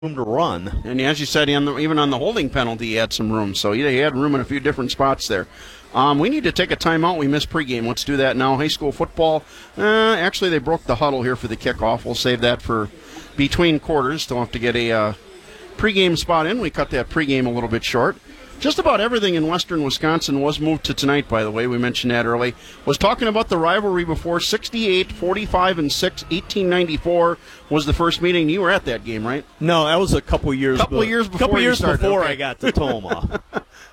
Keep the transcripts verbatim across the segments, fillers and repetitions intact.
room to run. And as you said, on the, even on the holding penalty, he had some room. So he had room in a few different spots there. Um, we need to take a timeout. We missed pregame. Let's do that now. High school football. Uh, actually, they broke the huddle here for the kickoff. We'll save that for between quarters. Don't have to get a uh, pregame spot in. We cut that pregame a little bit short. Just about everything in western Wisconsin was moved to tonight, by the way. We mentioned that early. Was talking about the rivalry before. sixty-eight, forty-five, and six. eighteen ninety-four was the first meeting. You were at that game, right? No, that was a couple years. Couple be- years before. Couple years started. before Okay. I got to Tomah.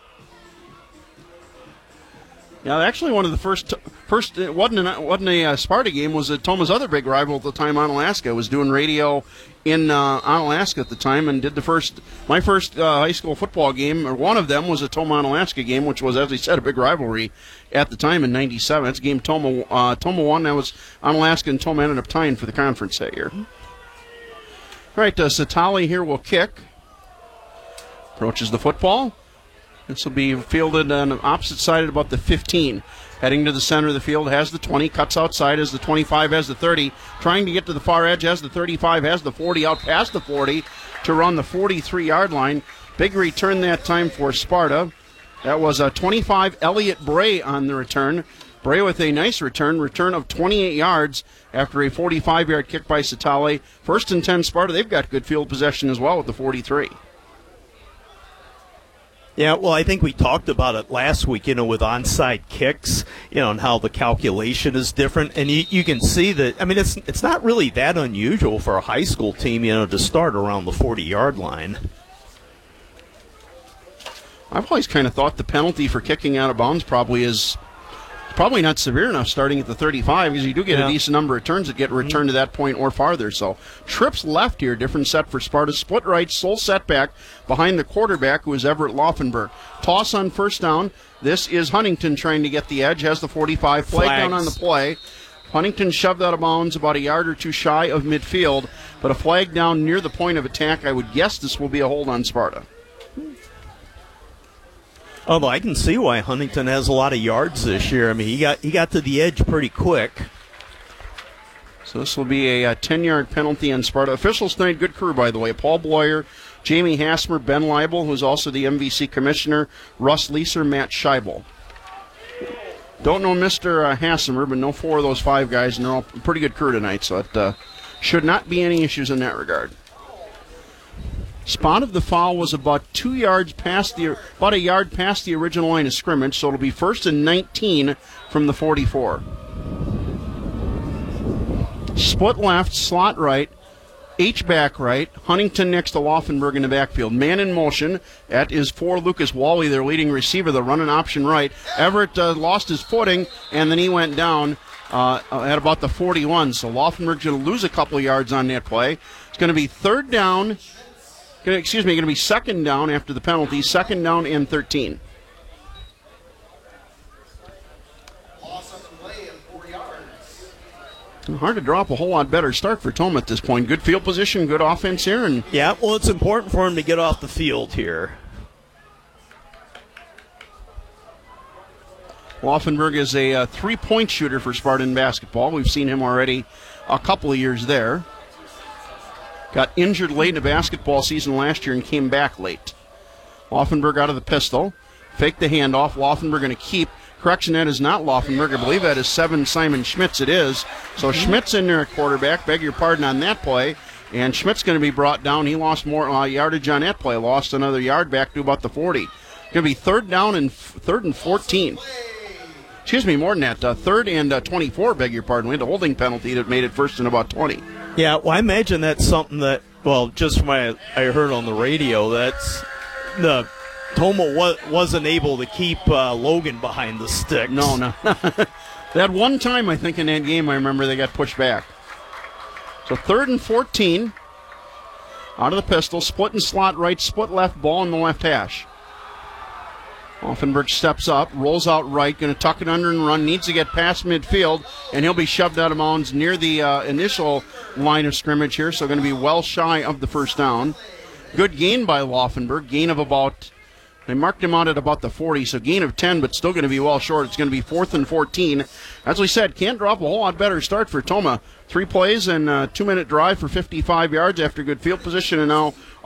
Yeah, actually, one of the first, first it wasn't a, wasn't a uh, Sparta game. Was uh, Toma's other big rival at the time, Onalaska. Was doing radio in uh, Onalaska at the time, and did the first. My first uh, high school football game, or one of them, was a Toma Onalaska game, which was, as we said, a big rivalry at the time in ninety-seven. It's a game Toma uh, Toma won. That was Onalaska and Toma ended up tying for the conference that year. All right, uh, Satali here will kick. Approaches the football. This will be fielded on the opposite side at about the fifteen. Heading to the center of the field, has the twenty, cuts outside, has the twenty-five, has the thirty. Trying to get to the far edge, has the thirty-five, has the forty, out past the forty to run the forty-three-yard line. Big return that time for Sparta. That was a twenty-five, Elliott Bray on the return. Bray with a nice return, return of twenty-eight yards after a forty-five-yard kick by Satale. First and ten Sparta, they've got good field possession as well with the forty-three. Yeah, well, I think we talked about it last week, you know, with onside kicks, you know, and how the calculation is different. And you, you can see that, I mean, it's it's not really that unusual for a high school team, you know, to start around the forty-yard line. I've always kind of thought the penalty for kicking out of bounds probably is probably not severe enough starting at the thirty-five, because you do get yeah. a decent number of turns that get returned mm-hmm. to that point or farther. So trips left here, different set for Sparta. Split right, sole setback behind the quarterback, who is Everett Laufenberg. Toss on first down. This is Huntington trying to get the edge, has the forty-five. Flag Flags. down on the play. Huntington shoved out of bounds about a yard or two shy of midfield, but a flag down near the point of attack. I would guess this will be a hold on Sparta. Although I can see why Huntington has a lot of yards this year. I mean, he got he got to the edge pretty quick. So this will be a ten-yard penalty on Sparta. Officials tonight, good crew, by the way. Paul Bloyer, Jamie Hasmer, Ben Leibel, who's also the M V C commissioner, Russ Leeser, Matt Scheibel. Don't know Mister Uh, Hasmer, but know four of those five guys, and they're all a pretty good crew tonight, so it uh, should not be any issues in that regard. Spot of the foul was about two yards past the, about a yard past the original line of scrimmage, so it'll be first and nineteen from the forty-four. Split left, slot right, H-back right, Huntington next to Laufenberg in the backfield. Man in motion, that is for Lucas Wally, their leading receiver, the running option right. Everett uh, lost his footing, and then he went down uh, at about the forty-one, so Laufenberg's going to lose a couple of yards on that play. It's going to be third down. Excuse me, going to be second down after the penalty. Second down and thirteen. Hard to draw up a whole lot better start for Toma at this point. Good field position, good offense here. And yeah, well, it's important for him to get off the field here. Laufenberg is a uh, three-point shooter for Spartan basketball. We've seen him already a couple of years there. Got injured late in the basketball season last year and came back late. Laufenberg out of the pistol. Fake the handoff. Laufenberg going to keep. Correction, that is not Laufenberg. I believe that is seven Simon Schmitz. It is. So Schmitz in there at quarterback. Beg your pardon on that play. And Schmitz going to be brought down. He lost more uh, yardage on that play. Lost another yard back to about the forty. Going to be third down and f- third and fourteen. Excuse me, more than that. Uh, third and uh, twenty-four, beg your pardon. We had a holding penalty that made it first and about twenty. Yeah, well, I imagine that's something that, well, just from what I heard on the radio, that's the Toma wa- wasn't able to keep uh, Logan behind the sticks. No, no. That one time, I think, in that game, I remember they got pushed back. So third and fourteen, out of the pistol, split and slot right, split left, ball in the left hash. Laufenberg steps up, rolls out right, going to tuck it under and run, needs to get past midfield, and he'll be shoved out of bounds near the uh, initial line of scrimmage here, so going to be well shy of the first down. Good gain by Laufenberg, gain of about They marked him out at about the forty, so gain of ten, but still going to be well short. It's going to be fourth and fourteen. As we said, can't drop a whole lot better start for Toma. Three plays and a two-minute drive for fifty-five yards after good field position, and now